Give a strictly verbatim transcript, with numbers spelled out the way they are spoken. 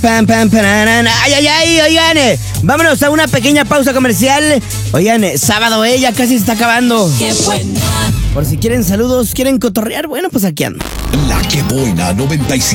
Pam, pam, pararan. Ay, ay, ay, oigan, eh, vámonos a una pequeña pausa comercial. Oigan, eh, sábado, eh, ya casi se está acabando. Qué buena. Por si quieren saludos, quieren cotorrear, bueno, pues aquí ando. La que buena noventa y cinco.